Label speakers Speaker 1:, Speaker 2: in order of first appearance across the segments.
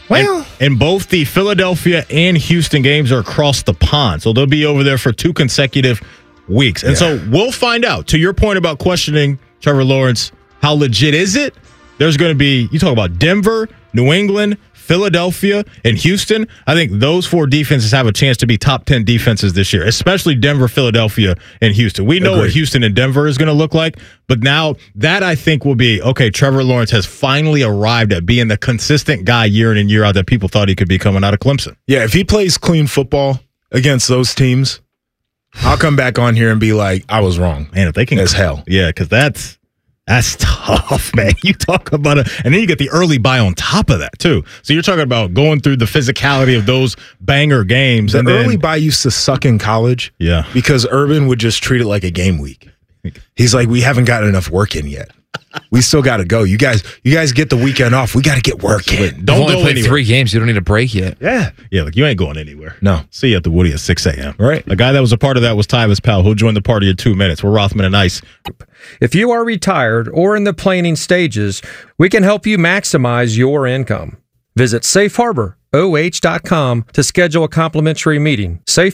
Speaker 1: Well,
Speaker 2: and both the Philadelphia and Houston games are across the pond, so they'll be over there for 2 consecutive weeks. And so we'll find out. To your point about questioning Trevor Lawrence, how legit is it? There's going to be, you talk about Denver, New England, Philadelphia, and Houston. I think those 4 defenses have a chance to be top 10 defenses this year, especially Denver, Philadelphia, and Houston. We know what Houston and Denver is going to look like, but now that I think will be, okay, Trevor Lawrence has finally arrived at being the consistent guy year in and year out that people thought he could be coming out of Clemson.
Speaker 1: Yeah, if he plays clean football against those teams, I'll come back on here and be like, I was wrong.
Speaker 2: Man, if they can,
Speaker 1: as hell.
Speaker 2: Yeah, because that's tough, man. You talk about it, and then you get the early bye on top of that, too. So you're talking about going through the physicality of those banger games.
Speaker 1: The early bye used to suck in college.
Speaker 2: Yeah.
Speaker 1: Because Urban would just treat it like a game week. He's like, we haven't gotten enough work in yet. We still got to go. You guys get the weekend off. We got to get work in.
Speaker 3: Don't only played 3 games. You don't need a break yet.
Speaker 1: Yeah.
Speaker 2: Yeah, like you ain't going anywhere.
Speaker 1: No.
Speaker 2: See you at the Woody at 6 a.m.
Speaker 1: Right.
Speaker 2: A guy that was a part of that was Tyvis Powell, who'll join the party in 2 minutes. We're Rothman and Ice.
Speaker 4: If you are retired or in the planning stages, we can help you maximize your income. Visit safeharboroh.com to schedule a complimentary meeting.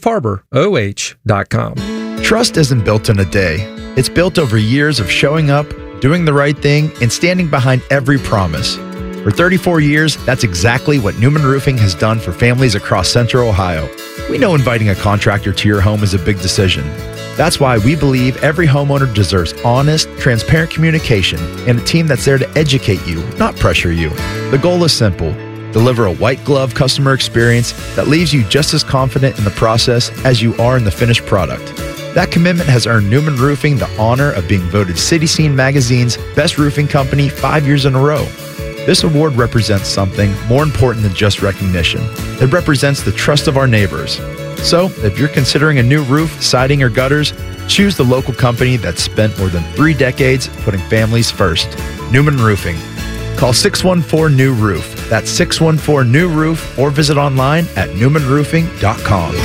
Speaker 4: safeharboroh.com.
Speaker 5: Trust isn't built in a day. It's built over years of showing up, doing the right thing, and standing behind every promise. For 34 years, that's exactly what Newman Roofing has done for families across Central Ohio. We know inviting a contractor to your home is a big decision. That's why we believe every homeowner deserves honest, transparent communication and a team that's there to educate you, not pressure you. The goal is simple: deliver a white glove customer experience that leaves you just as confident in the process as you are in the finished product. That commitment has earned Newman Roofing the honor of being voted City Scene Magazine's Best Roofing Company 5 years in a row. This award represents something more important than just recognition. It represents the trust of our neighbors. So, if you're considering a new roof, siding, or gutters, choose the local company that's spent more than 3 decades putting families first. Newman Roofing. Call 614-NEW-ROOF. That's 614-NEW-ROOF, or visit online at newmanroofing.com.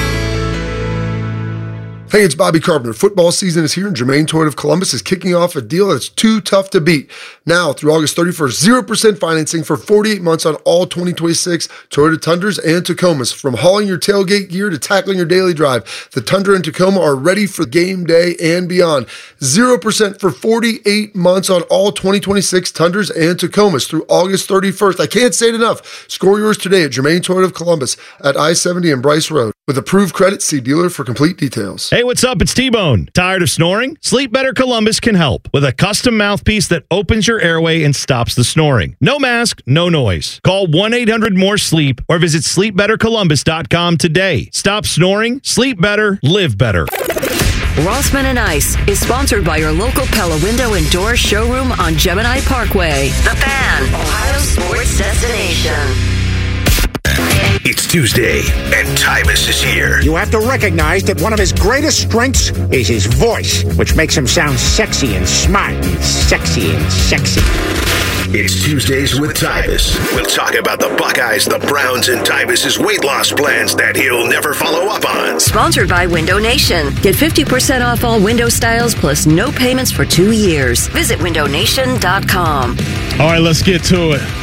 Speaker 6: Hey, it's Bobby Carpenter. Football season is here, and Germain Toyota of Columbus is kicking off a deal that's too tough to beat. Now, through August 31st, 0% financing for 48 months on all 2026 Toyota Tundras and Tacomas. From hauling your tailgate gear to tackling your daily drive, the Tundra and Tacoma are ready for game day and beyond. 0% for 48 months on all 2026 Tundras and Tacomas through August 31st. I can't say it enough. Score yours today at Germain Toyota of Columbus at I-70 and Bryce Road. With approved credit, see dealer for complete details.
Speaker 7: Hey, what's up? It's T-Bone. Tired of snoring? Sleep Better Columbus can help with a custom mouthpiece that opens your airway and stops the snoring. No mask, no noise. Call 1-800-MORE-SLEEP or visit sleepbettercolumbus.com today. Stop snoring, sleep better, live better.
Speaker 8: Rothman and Ice is sponsored by your local Pella Window and Door showroom on Gemini Parkway. The Fan, Ohio sports destination.
Speaker 9: It's Tuesday, and Tyvis is here.
Speaker 10: You have to recognize that one of his greatest strengths is his voice, which makes him sound sexy and smart and sexy and sexy.
Speaker 9: It's Tuesdays with Tyvis. We'll talk about the Buckeyes, the Browns, and Tyvis's weight loss plans that he'll never follow up on.
Speaker 8: Sponsored by Window Nation. Get 50% off all window styles plus no payments for 2 years. Visit windownation.com.
Speaker 2: All right, let's get to it.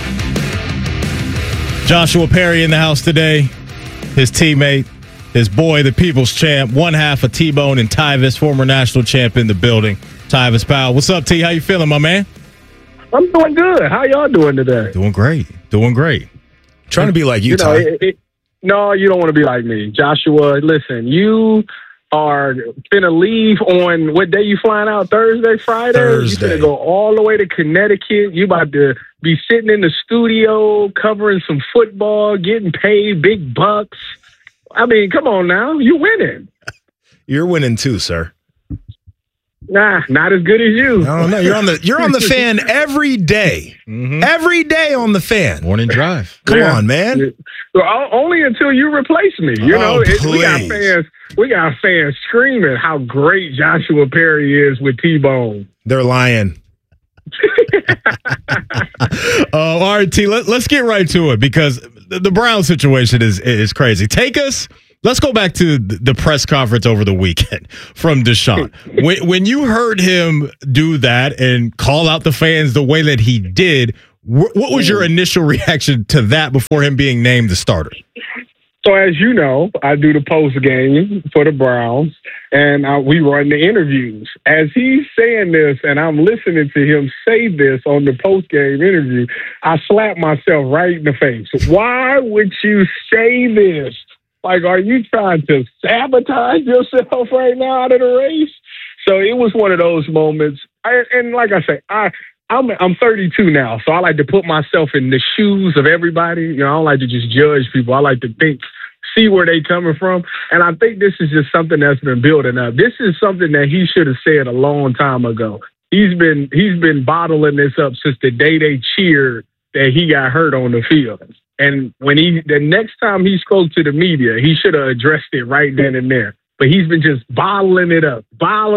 Speaker 2: Joshua Perry in the house today. His teammate, his boy, the people's champ, one half of T-Bone and Tyvis, former national champ in the building. Tyvis Powell. What's up, T? How you feeling, my man?
Speaker 11: I'm doing good. How y'all doing today?
Speaker 2: Doing great.
Speaker 1: Trying to be like you, Ty.
Speaker 11: No, you don't want to be like me. Joshua, listen, you are finna leave on what day you flying out? Thursday, Friday?
Speaker 1: Thursday.
Speaker 11: You finna go all the way to Connecticut. You about to be sitting in the studio covering some football, getting paid big bucks. I mean, come on now. You winning.
Speaker 1: You're winning too, sir.
Speaker 11: Nah, not as good as you.
Speaker 1: No, you're on the Fan every day. Mm-hmm. Every day on the Fan.
Speaker 2: Morning drive.
Speaker 1: Come on, man.
Speaker 11: So only until you replace me. You know, we got fans screaming how great Joshua Perry is with T-Bone.
Speaker 1: They're lying.
Speaker 2: All right, T, let's get right to it because the Brown situation is crazy. Let's go back to the press conference over the weekend from Deshaun. When you heard him do that and call out the fans the way that he did, What was your initial reaction to that before him being named the starter?
Speaker 11: So as you know, I do the post game for the Browns, and we run the interviews. As he's saying this, and I'm listening to him say this on the post game interview, I slap myself right in the face. Why would you say this? Like, are you trying to sabotage yourself right now out of the race? So it was one of those moments. And like I say, I'm 32 now, so I like to put myself in the shoes of everybody. You know, I don't like to just judge people. I like to think, see where they coming from. And I think this is just something that's been building up. This is something that he should have said a long time ago. He's been bottling this up since the day they cheered that he got hurt on the field. And when the next time he spoke to the media, he should have addressed it right then and there. But he's been just bottling it up.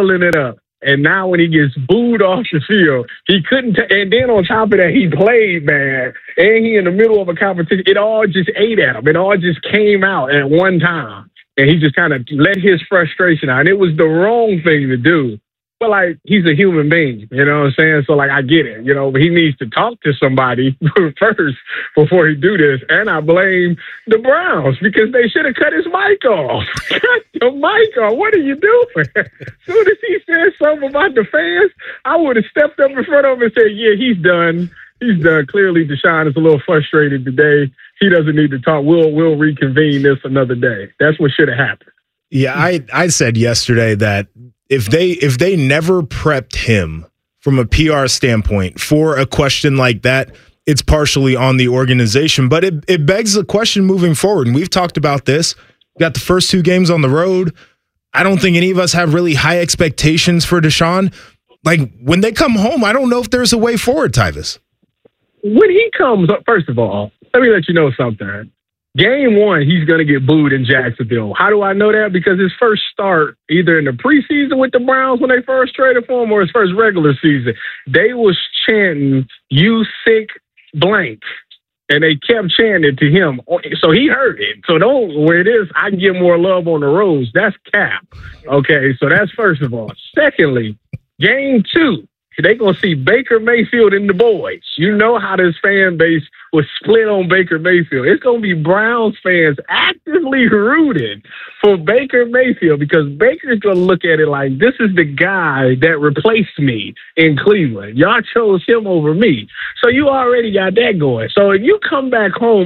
Speaker 11: And now when he gets booed off the field, he couldn't. And then on top of that, he played bad. And he in the middle of a competition. It all just ate at him. It all just came out at one time. And he just kind of let his frustration out. And it was the wrong thing to do. But, like, he's a human being, you know what I'm saying? So, like, I get it, you know, but he needs to talk to somebody first before he do this. And I blame the Browns because they should have cut his mic off. Cut the mic off. What are you doing? As soon as he said something about the fans, I would have stepped up in front of him and said, yeah, he's done. He's done. Clearly, Deshaun is a little frustrated today. He doesn't need to talk. We'll reconvene this another day. That's what should have happened.
Speaker 1: Yeah, I said yesterday that if they never prepped him from a PR standpoint for a question like that, it's partially on the organization. But it begs the question moving forward. And we've talked about this. We got the first 2 games on the road. I don't think any of us have really high expectations for Deshaun. Like, when they come home, I don't know if there's a way forward, Tyvis.
Speaker 11: When he comes up, first of all, let me let you know something. Game 1, he's going to get booed in Jacksonville. How do I know that? Because his first start, either in the preseason with the Browns when they first traded for him or his first regular season, they was chanting, "You sick blank." And they kept chanting it to him. So he heard it. So where it is, I get more love on the roads. That's cap. Okay, so that's first of all. Secondly, Game 2. They're going to see Baker Mayfield and the boys. You know how this fan base was split on Baker Mayfield. It's going to be Browns fans actively rooting for Baker Mayfield because Baker's going to look at it like, this is the guy that replaced me in Cleveland. Y'all chose him over me. So you already got that going. So if you come back home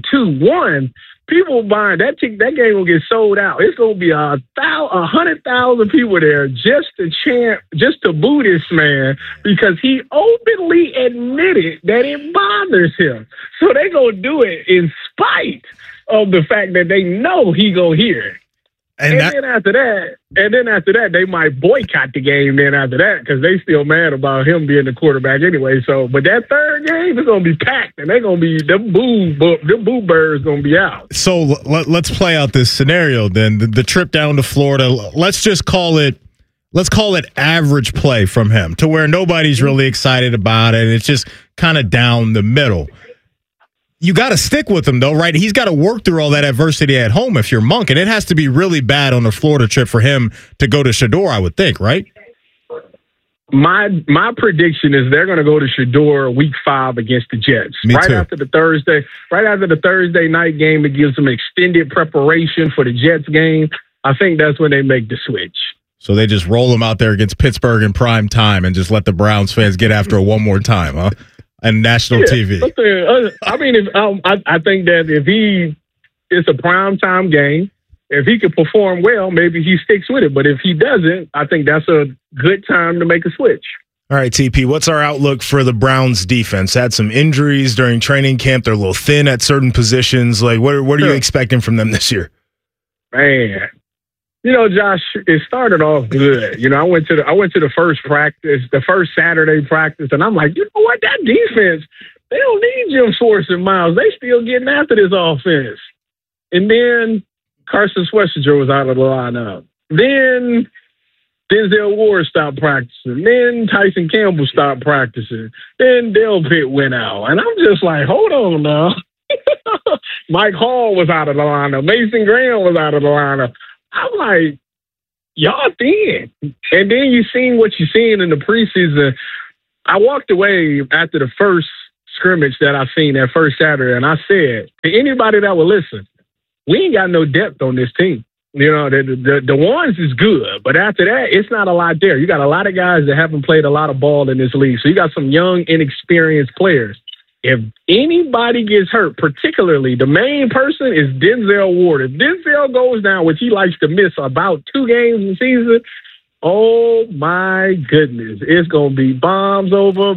Speaker 11: 0-2, people buying that game will get sold out. It's going to be 100,000 people there just to chant, just to boo this man because he openly admitted that it bothers him. So they going to do it in spite of the fact that they know he going to hear it. And then after that, they might boycott the game then after that because they still mad about him being the quarterback anyway. So, but that third game is going to be packed and they're going to be, them boo birds going to be out.
Speaker 2: So let's play out this scenario then. The trip down to Florida, let's call it average play from him to where nobody's really excited about it. It's just kind of down the middle. You got to stick with him, though, right? He's got to work through all that adversity at home if you're Monk, and it has to be really bad on the Florida trip for him to go to Shador, I would think, right?
Speaker 11: My prediction is they're going to go to Shador Week 5 against the Jets. After the Thursday night game, it gives them extended preparation for the Jets game. I think that's when they make the switch.
Speaker 2: So they just roll him out there against Pittsburgh in prime time and just let the Browns fans get after it one more time, huh? And national TV.
Speaker 11: I mean, I think that if it's a primetime game, if he could perform well, maybe he sticks with it. But if he doesn't, I think that's a good time to make a switch.
Speaker 1: All right, TP, what's our outlook for the Browns defense? Had some injuries during training camp. They're a little thin at certain positions. Like, what are you expecting from them this year?
Speaker 11: Man. You know, Josh, it started off good. You know, I went to the first practice, the first Saturday practice, and I'm like, you know what? That defense, they don't need Jim Schwartz and Miles. They still getting after this offense. And then Carson Schwarzenegger was out of the lineup. Then Denzel Ward stopped practicing. Then Tyson Campbell stopped practicing. Then Del Pitt went out. And I'm just like, hold on now. Mike Hall was out of the lineup. Mason Graham was out of the lineup. I'm like, y'all thin. And then you seen what you seen in the preseason. I walked away after the first scrimmage that I seen that first Saturday, and I said to anybody that would listen, we ain't got no depth on this team. You know, the ones is good, but after that, it's not a lot there. You got a lot of guys that haven't played a lot of ball in this league, so you got some young, inexperienced players. If anybody gets hurt, particularly the main person is Denzel Ward. If Denzel goes down, which he likes to miss about 2 games a season, oh my goodness, it's gonna be bombs over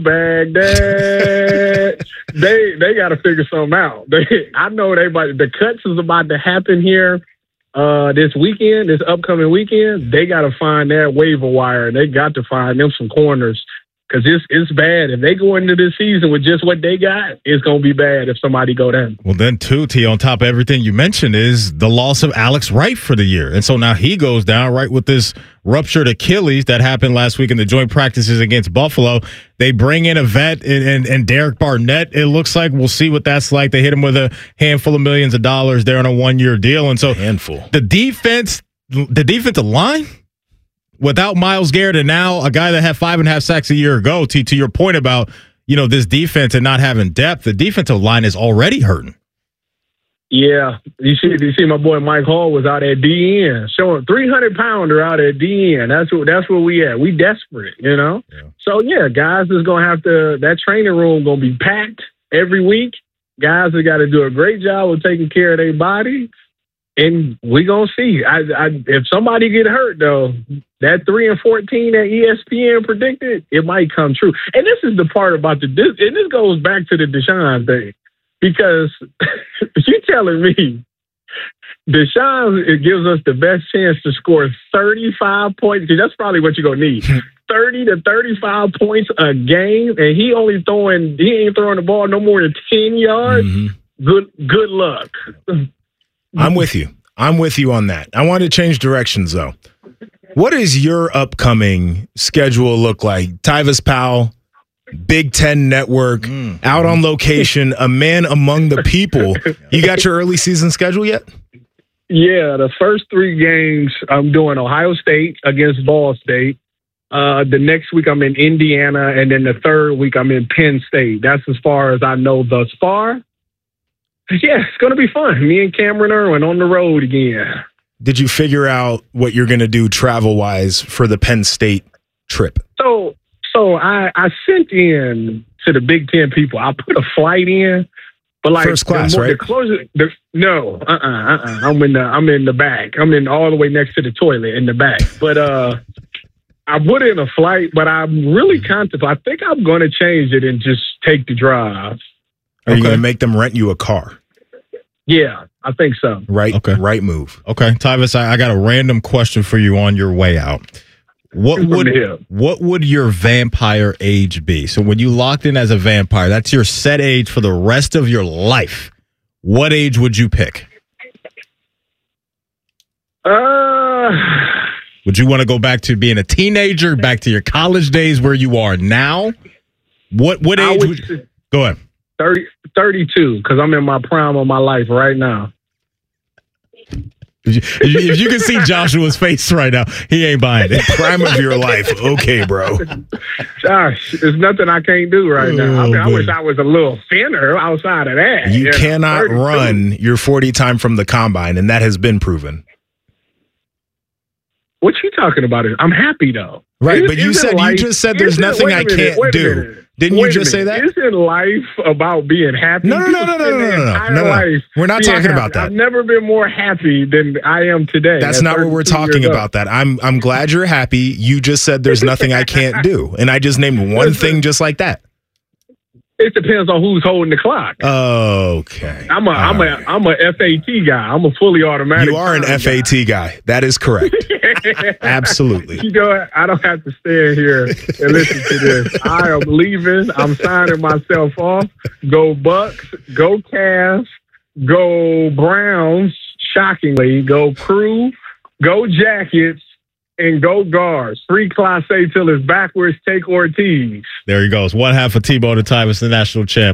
Speaker 11: Baghdad. they got to figure something out. I know the cuts is about to happen here this weekend, this upcoming weekend. They got to find that waiver wire. They got to find them some corners. Because it's bad. If they go into this season with just what they got, it's going to be bad if somebody go down.
Speaker 2: Well, then, too, T, on top of everything you mentioned is the loss of Alex Wright for the year. And so now he goes down right with this ruptured Achilles that happened last week in the joint practices against Buffalo. They bring in a vet and Derek Barnett, it looks like. We'll see what that's like. They hit him with a handful of millions of dollars there on a 1-year deal. And so the defensive line, without Myles Garrett and now a guy that had 5.5 sacks a year ago, to your point about, this defense and not having depth, the defensive line is already hurting.
Speaker 11: Yeah. You see my boy Mike Hall was out at DN, showing 300-pounder out at DN. That's where we at. We desperate, Yeah. So, yeah, guys is going to have to – that training room going to be packed every week. Guys have got to do a great job of taking care of their body. And we're going to see. If somebody get hurt, though, that 3-14 that ESPN predicted, it might come true. And this is the part about and this goes back to the Deshaun thing. Because you're telling me Deshaun, it gives us the best chance to score 35 points, because that's probably what you're going to need. 30 to 35 points a game, and he ain't throwing the ball no more than 10 yards. Mm-hmm. Good luck.
Speaker 1: I'm with you on that. I want to change directions, though. What does your upcoming schedule look like? Tyvis Powell, Big Ten Network, out on location, a man among the people. You got your early season schedule yet?
Speaker 11: Yeah, the first 3 games I'm doing Ohio State against Ball State. The next week I'm in Indiana, and then the third week I'm in Penn State. That's as far as I know thus far. Yeah, it's going to be fun. Me and Cameron Irwin on the road again.
Speaker 1: Did you figure out what you're going to do travel-wise for the Penn State trip?
Speaker 11: So I sent in to the Big Ten people. I put a flight in, but like
Speaker 1: first class, right?
Speaker 11: No, I'm in the back. I'm in all the way next to the toilet in the back. But I put in a flight, but I'm really contemplating. I think I'm going to change it and just take the drive.
Speaker 1: Are you going to make them rent you a car?
Speaker 11: Yeah, I think so.
Speaker 1: Right. Okay. Right move.
Speaker 2: Okay, Tyvis, I got a random question for you on your way out. What would your vampire age be? So when you locked in as a vampire, that's your set age for the rest of your life. What age would you pick? Would you want to go back to being a teenager, back to your college days where you are now? What age would you? Go ahead.
Speaker 11: 32, because I'm in my prime of my life right now.
Speaker 2: If you can see Joshua's face right now, he ain't buying it.
Speaker 1: Prime of your life. Okay, bro.
Speaker 11: Josh, there's nothing I can't do right now. I wish I was a little thinner outside of that.
Speaker 1: You cannot run your 40 time from the combine, and that has been proven.
Speaker 11: What you talking about? I'm happy, though.
Speaker 1: Right, but you just said there's nothing I can't do. Didn't you just say that?
Speaker 11: Isn't life about being happy?
Speaker 1: No. We're not talking about that.
Speaker 11: I've never been more happy than I am today.
Speaker 1: That's not what we're talking about. That I'm glad you're happy. You just said there's nothing I can't do, and I just named one thing just like that.
Speaker 11: It depends on who's holding the clock.
Speaker 1: Okay.
Speaker 11: I'm a FAT guy. I'm a fully automatic.
Speaker 1: You are an FAT guy. That is correct. Absolutely.
Speaker 11: You know what? I don't have to stand here and listen to this. I am leaving. I'm signing myself off. Go Bucks. Go Cavs. Go Browns. Shockingly. Go Crew. Go Jackets. And go Guards. Free Class A till it's backwards. Take Ortiz.
Speaker 2: There he goes. One half of Tebow to Tyvis, the national champ.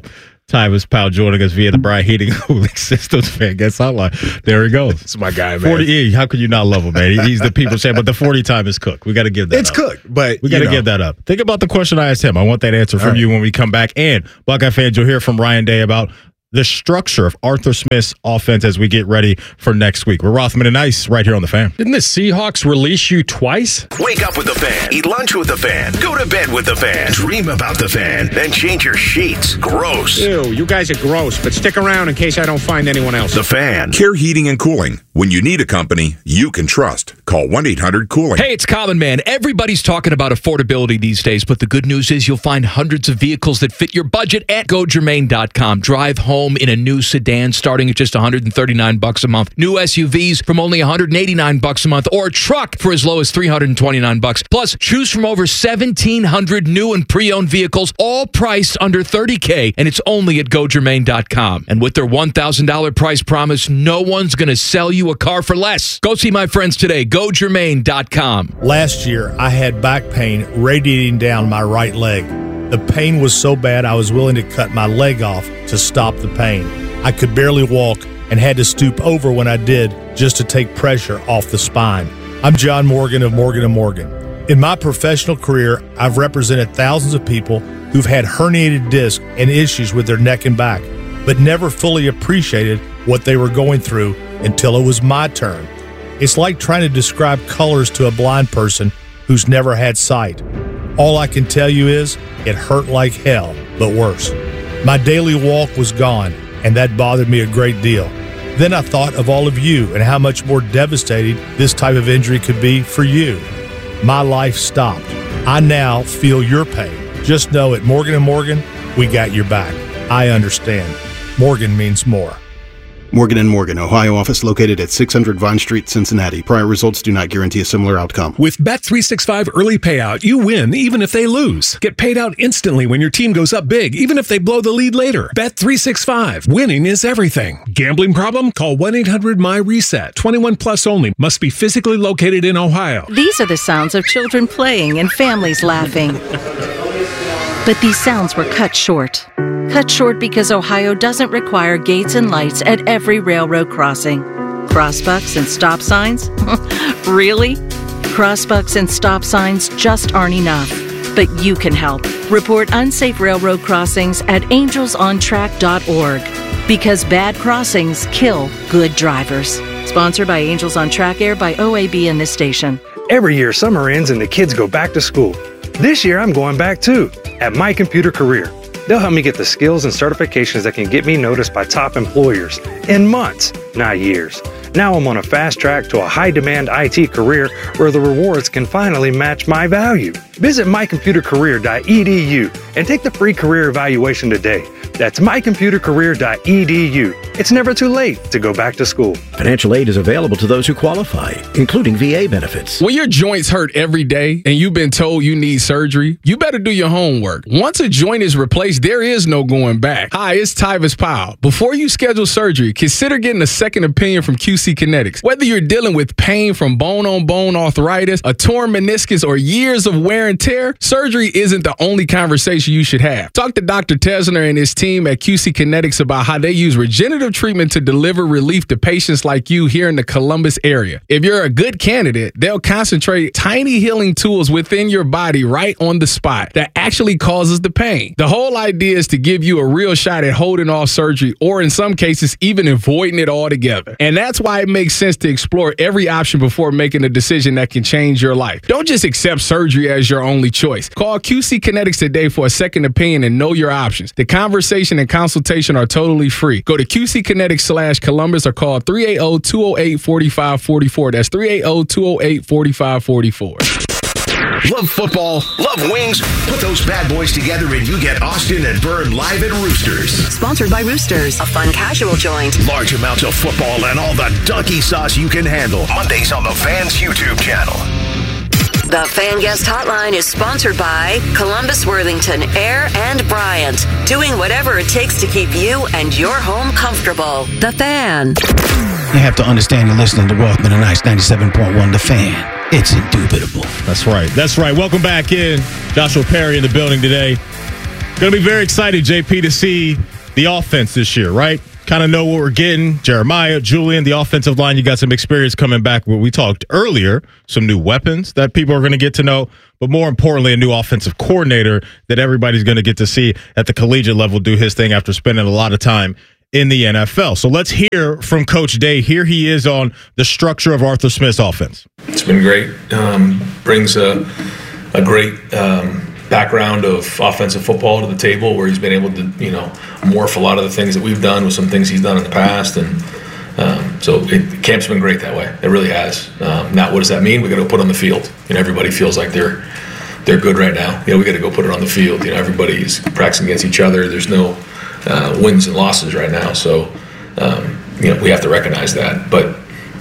Speaker 2: Tyvis Powell joining us via the Bryant Heating and Cooling Systems fan guest hotline. There he goes.
Speaker 1: It's my guy, man.
Speaker 2: 40, how could you not love him, man? He's the people saying, but the 40 time is cooked. We got to give that
Speaker 1: It's
Speaker 2: up.
Speaker 1: cooked, but
Speaker 2: We got to give that up. Think about the question I asked him. I want that answer from you when we come back. And Buckeye fans, you'll hear from Ryan Day about the structure of Arthur Smith's offense as we get ready for next week. We're Rothman and Ice right here on The Fan.
Speaker 12: Didn't the Seahawks release you twice?
Speaker 9: Wake up with the Fan. Eat lunch with the Fan. Go to bed with the Fan. Dream about the Fan. Then change your sheets. Gross.
Speaker 10: Ew, you guys are gross, but stick around in case I don't find anyone else.
Speaker 9: The Fan.
Speaker 13: Care Heating and Cooling. When you need a company you can trust, call 1-800-COOLING.
Speaker 3: Hey, it's Common Man. Everybody's talking about affordability these days, but the good news is you'll find hundreds of vehicles that fit your budget at GoGermain.com. Drive home in a new sedan starting at just $139 a month. New SUVs from only $189 a month, or a truck for as low as $329. Plus, choose from over 1,700 new and pre-owned vehicles, all priced under $30K, and it's only at GoGermain.com. And with their $1,000 price promise, no one's going to sell you a car for less. Go see my friends today. GoGermain.com.
Speaker 14: Last year, I had back pain radiating down my right leg. The pain was so bad I was willing to cut my leg off to stop the pain. I could barely walk and had to stoop over when I did just to take pressure off the spine. I'm John Morgan of Morgan & Morgan. In my professional career, I've represented thousands of people who've had herniated discs and issues with their neck and back, but never fully appreciated what they were going through until it was my turn. It's like trying to describe colors to a blind person who's never had sight. All I can tell you is it hurt like hell, but worse. My daily walk was gone, and that bothered me a great deal. Then I thought of all of you and how much more devastating this type of injury could be for you. My life stopped. I now feel your pain. Just know at Morgan & Morgan, we got your back. I understand. Morgan means more.
Speaker 15: Morgan & Morgan, Ohio office located at 600 Vine Street, Cincinnati. Prior results do not guarantee a similar outcome.
Speaker 16: With Bet365 early payout, you win even if they lose. Get paid out instantly when your team goes up big, even if they blow the lead later. Bet365. Winning is everything. Gambling problem? Call 1-800-MY-RESET. 21 plus only. Must be physically located in Ohio.
Speaker 17: These are the sounds of children playing and families laughing. But these sounds were cut short. Cut short because Ohio doesn't require gates and lights at every railroad crossing. Crossbucks and stop signs? Really? Crossbucks and stop signs just aren't enough. But you can help. Report unsafe railroad crossings at angelsontrack.org. Because bad crossings kill good drivers. Sponsored by Angels on Track, aired by OAB and this station.
Speaker 18: Every year, summer ends and the kids go back to school. This year, I'm going back too, at My Computer Career. They'll help me get the skills and certifications that can get me noticed by top employers in months, not years. Now I'm on a fast track to a high-demand IT career where the rewards can finally match my value. Visit mycomputercareer.edu and take the free career evaluation today. That's mycomputercareer.edu. It's never too late to go back to school.
Speaker 19: Financial aid is available to those who qualify, including VA benefits.
Speaker 20: When your joints hurt every day and you've been told you need surgery, you better do your homework. Once a joint is replaced, there is no going back. Hi, it's Tyvis Powell. Before you schedule surgery, consider getting a second opinion from QC Kinetics. Whether you're dealing with pain from bone-on-bone arthritis, a torn meniscus, or years of wear and tear, surgery isn't the only conversation you should have. Talk to Dr. Tesner and his team at QC Kinetics about how they use regenerative treatment to deliver relief to patients like you here in the Columbus area. If you're a good candidate, they'll concentrate tiny healing tools within your body right on the spot that actually causes the pain. The whole idea is to give you a real shot at holding off surgery, or in some cases, even avoiding it altogether. And that's why it makes sense to explore every option before making a decision that can change your life. Don't just accept surgery as your only choice. Call QC Kinetics today for a second opinion and know your options. The conversation and consultation are totally free. Go to QCKinetics/Columbus or call 380-208-4544. That's 380-208-4544.
Speaker 9: Love football, love wings? Put those bad boys together and you get Austin and Byrne live at Roosters.
Speaker 8: Sponsored by Roosters, a fun casual joint.
Speaker 9: Large amounts of football and all the donkey sauce you can handle. Mondays on the Fans YouTube channel.
Speaker 8: The Fan Guest Hotline is sponsored by Columbus, Worthington, Air, and Bryant. Doing whatever it takes to keep you and your home comfortable. The Fan.
Speaker 19: You have to understand you're listening to Rothman and Ice 97.1 The Fan. It's indubitable.
Speaker 2: That's right. That's right. Welcome back in. Joshua Perry in the building today. Going to be very excited, JP, to see the offense this year, right? Kind of know what we're getting. Jeremiah, Julian, the offensive line, you got some experience coming back. What we talked earlier, some new weapons that people are going to get to know, but more importantly, a new offensive coordinator that everybody's going to get to see at the collegiate level do his thing after spending a lot of time in the NFL. So let's hear from Coach Day. Here he is on the structure of Arthur Smith's offense.
Speaker 21: It's been great. Brings a great background of offensive football to the table, where he's been able to, morph a lot of the things that we've done with some things he's done in the past. And so camp's been great that way. It really has. Now, what does that mean? We got to put on the field. Everybody feels like they're good right now. We got to go put it on the field. Everybody's practicing against each other. There's no wins and losses right now. So, we have to recognize that. But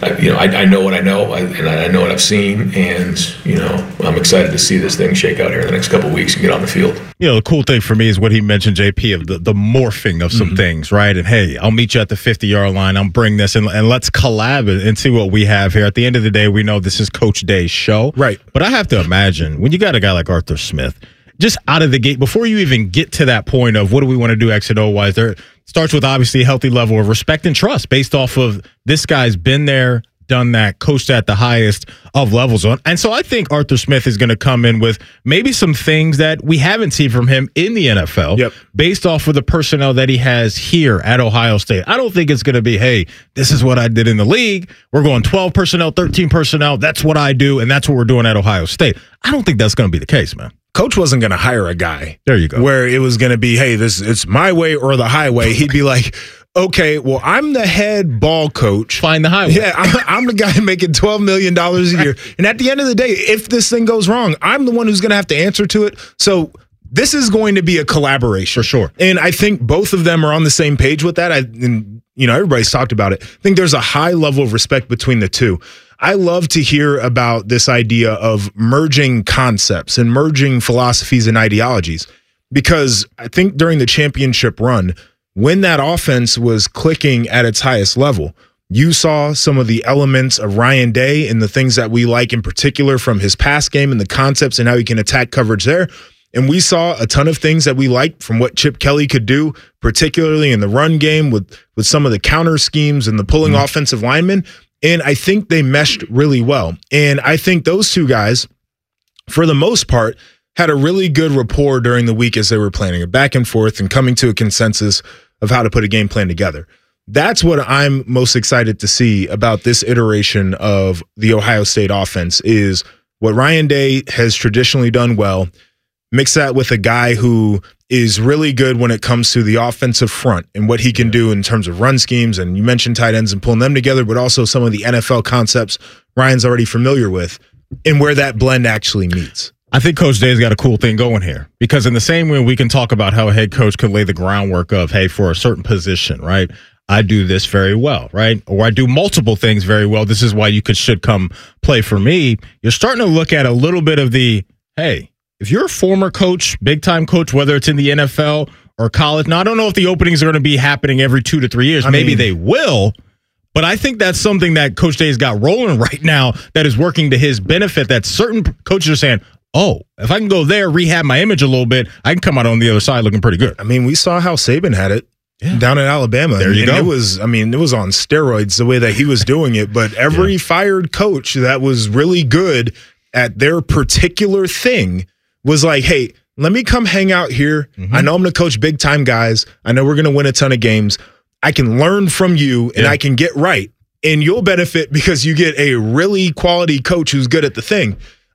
Speaker 21: I know what I know, and I know what I've seen, and I'm excited to see this thing shake out here in the next couple of weeks and get on the field.
Speaker 2: The cool thing for me is what he mentioned, JP, of the morphing of some things, right? And hey, I'll meet you at the 50-yard line. I'll bring this and let's collab and see what we have here. At the end of the day, we know this is Coach Day's show,
Speaker 1: right?
Speaker 2: But I have to imagine when you got a guy like Arthur Smith, just out of the gate, before you even get to that point of what do we want to do X and O wise, there starts with obviously a healthy level of respect and trust based off of this guy's been there, done that, coached at the highest of levels on. And so I think Arthur Smith is going to come in with maybe some things that we haven't seen from him in the NFL based off of the personnel that he has here at Ohio State. I don't think it's going to be, hey, this is what I did in the league. We're going 12 personnel, 13 personnel. That's what I do, and that's what we're doing at Ohio State. I don't think that's going to be the case, man.
Speaker 1: Coach wasn't going to hire a guy.
Speaker 2: There you go.
Speaker 1: Where it was going to be, hey, it's my way or the highway. He'd be like, okay, well, I'm the head ball coach.
Speaker 2: Find the highway.
Speaker 1: Yeah, I'm the guy making $12 million a year. And at the end of the day, if this thing goes wrong, I'm the one who's going to have to answer to it. So this is going to be a collaboration.
Speaker 2: For sure.
Speaker 1: And I think both of them are on the same page with that. Everybody's talked about it. I think there's a high level of respect between the two. I love to hear about this idea of merging concepts and merging philosophies and ideologies, because I think during the championship run, when that offense was clicking at its highest level, you saw some of the elements of Ryan Day and the things that we like in particular from his pass game and the concepts and how he can attack coverage there. And we saw a ton of things that we liked from what Chip Kelly could do, particularly in the run game with some of the counter schemes and the pulling offensive linemen. And I think they meshed really well. And I think those two guys, for the most part, had a really good rapport during the week as they were planning it back and forth and coming to a consensus of how to put a game plan together. That's what I'm most excited to see about this iteration of the Ohio State offense is what Ryan Day has traditionally done well. Mix that with a guy who is really good when it comes to the offensive front and what he can do in terms of run schemes. And you mentioned tight ends and pulling them together, but also some of the NFL concepts Ryan's already familiar with and where that blend actually meets.
Speaker 2: I think Coach Day's got a cool thing going here, because in the same way we can talk about how a head coach could lay the groundwork of, hey, for a certain position, right? I do this very well, right? Or I do multiple things very well. This is why you should come play for me. You're starting to look at a little bit of the, hey, if you're a former coach, big-time coach, whether it's in the NFL or college, now I don't know if the openings are going to be happening every 2 to 3 years. Maybe they will, but I think that's something that Coach Day's got rolling right now that is working to his benefit, that certain coaches are saying, oh, if I can go there, rehab my image a little bit, I can come out on the other side looking pretty good.
Speaker 1: I mean, we saw how Saban had it down in Alabama.
Speaker 2: There you go.
Speaker 1: It was on steroids the way that he was doing it, but every fired coach that was really good at their particular thing was like, hey, let me come hang out here. I know I'm going to coach big time guys. I know we're going to win a ton of games. I can learn from you and I can get right. And you'll benefit because you get a really quality coach who's good at the thing.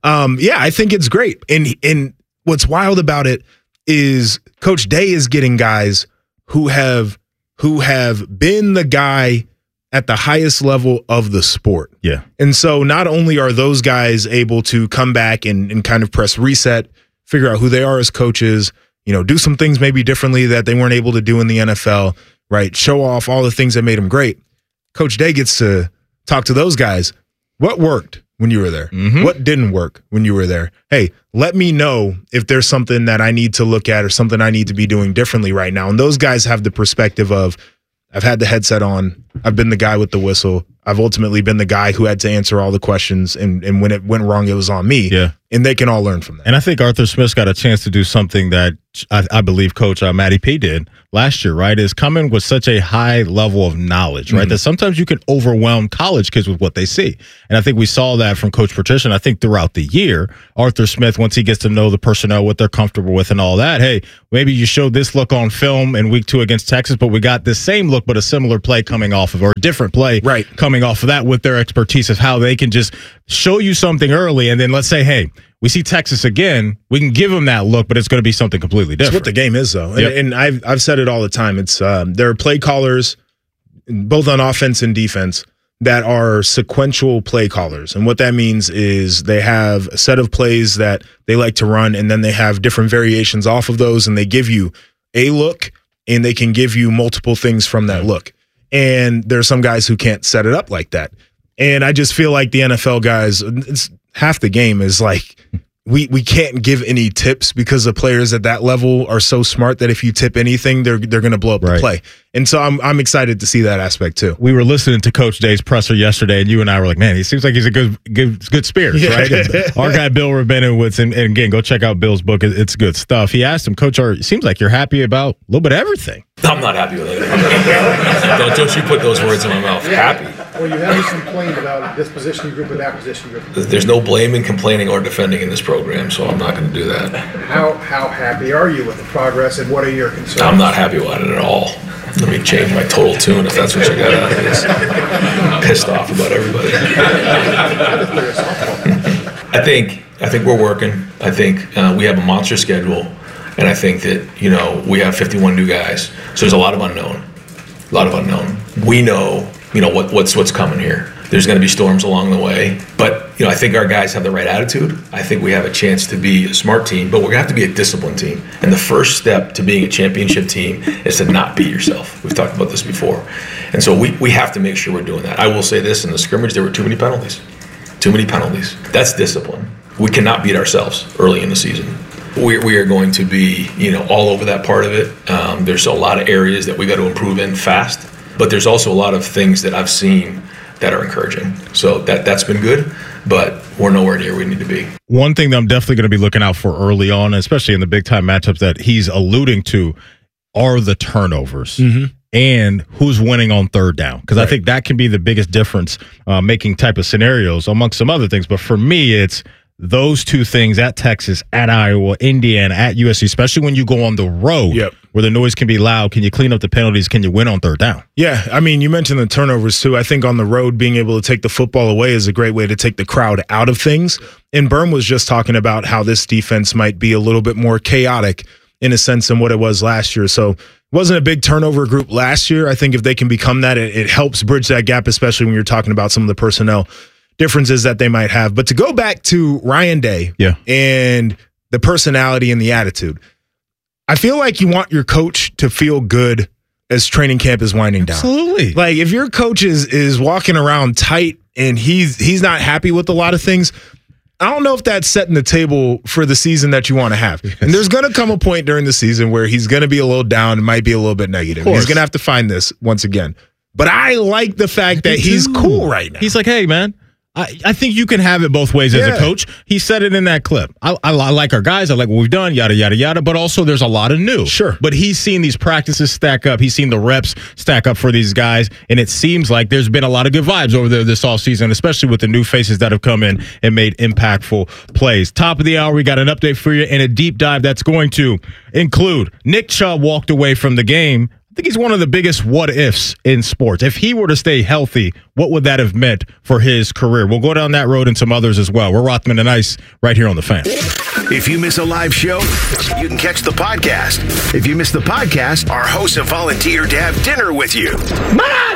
Speaker 1: I think it's great. And what's wild about it is Coach Day is getting guys who have been the guy at the highest level of the sport.
Speaker 2: Yeah.
Speaker 1: And so not only are those guys able to come back and kind of press reset, figure out who they are as coaches, do some things maybe differently that they weren't able to do in the NFL, right? Show off all the things that made them great. Coach Day gets to talk to those guys. What worked when you were there? What didn't work when you were there? Hey, let me know if there's something that I need to look at or something I need to be doing differently right now. And those guys have the perspective of, I've had the headset on. I've been the guy with the whistle. I've ultimately been the guy who had to answer all the questions. And when it went wrong, it was on me.
Speaker 2: Yeah.
Speaker 1: and they can all learn from that.
Speaker 2: And I think Arthur Smith's got a chance to do something that I believe Coach Matty P did last year, right? Is come in with such a high level of knowledge, right? That sometimes you can overwhelm college kids with what they see. And I think we saw that from Coach Patricia. And I think throughout the year, Arthur Smith, once he gets to know the personnel, what they're comfortable with and all that, hey, maybe you showed this look on film in week 2 against Texas, but we got this same look, but a similar play coming off of, or a different play coming off of that with their expertise of how they can just show you something early. And then let's say, hey, we see Texas again, we can give them that look, but it's going to be something completely different.
Speaker 1: That's what the game is, though. And I've said it all the time. It's there are play callers, both on offense and defense, that are sequential play callers. And what that means is they have a set of plays that they like to run, and then they have different variations off of those, and they give you a look, and they can give you multiple things from that look. And there are some guys who can't set it up like that. And I just feel like the NFL guys, half the game is like, we can't give any tips because the players at that level are so smart that if you tip anything, they're going to blow up the play. And so I'm excited to see that aspect too.
Speaker 2: We were listening to Coach Day's presser yesterday, and you and I were like, man, he seems like he's a good spirit, right? And our guy Bill Rabinowitz, and again, go check out Bill's book. It's good stuff. He asked him, Coach, it seems like you're happy about a little bit of everything.
Speaker 21: I'm not happy with anything. Don't you put those words in my mouth. Happy.
Speaker 4: Well, you haven't complained about this position group or that position group.
Speaker 21: There's no blaming, complaining, or defending in this program, so I'm not going to do that.
Speaker 4: How happy are you with the progress, and what are your concerns?
Speaker 21: I'm not happy about it at all. Let me change my total tune if that's what you got out of this. I'm pissed off about everybody. I think we're working. I think we have a monster schedule, and I think that we have 51 new guys, so there's a lot of unknown. We know. What's coming here. There's going to be storms along the way, but I think our guys have the right attitude. I think we have a chance to be a smart team, but we're going to have to be a disciplined team. And the first step to being a championship team is to not beat yourself. We've talked about this before, and so we have to make sure we're doing that. I will say this: in the scrimmage, there were too many penalties. That's discipline. We cannot beat ourselves early in the season. We are going to be all over that part of it. There's a lot of areas that we got to improve in fast. But there's also a lot of things that I've seen that are encouraging. So that's been good, but we're nowhere near where we need to be.
Speaker 2: One thing that I'm definitely going to be looking out for early on, especially in the big-time matchups that he's alluding to, are the turnovers and who's winning on third down. Because I think that can be the biggest difference making type of scenarios amongst some other things. But for me, it's those two things at Texas, at Iowa, Indiana, at USC, especially when you go on the road where the noise can be loud. Can you clean up the penalties? Can you win on third down?
Speaker 1: Yeah, I mean, you mentioned the turnovers too. I think on the road, being able to take the football away is a great way to take the crowd out of things. And Berm was just talking about how this defense might be a little bit more chaotic in a sense than what it was last year. So it wasn't a big turnover group last year. I think if they can become that, it helps bridge that gap, especially when you're talking about some of the personnel differences that they might have. But to go back to Ryan Day and the personality and the attitude, I feel like you want your coach to feel good as training camp is winding down.
Speaker 2: Absolutely.
Speaker 1: Like if your coach is walking around tight and he's not happy with a lot of things, I don't know if that's setting the table for the season that you want to have. Yes. And there's going to come a point during the season where he's going to be a little down and might be a little bit negative. He's going to have to find this once again. But I like the fact that he's cool right now.
Speaker 2: He's like, hey, man, I think you can have it both ways as a coach. He said it in that clip. I like our guys. I like what we've done, yada, yada, yada. But also there's a lot of new.
Speaker 1: Sure.
Speaker 2: But he's seen these practices stack up. He's seen the reps stack up for these guys. And it seems like there's been a lot of good vibes over there this offseason, especially with the new faces that have come in and made impactful plays. Top of the hour, we got an update for you and a deep dive that's going to include Nick Chubb walked away from the game. I think he's one of the biggest what-ifs in sports. If he were to stay healthy, what would that have meant for his career? We'll go down that road and some others as well. We're Rothman and Ice right here on The Fan.
Speaker 9: If you miss a live show, you can catch the podcast. If you miss the podcast, our hosts have volunteered to have dinner with you.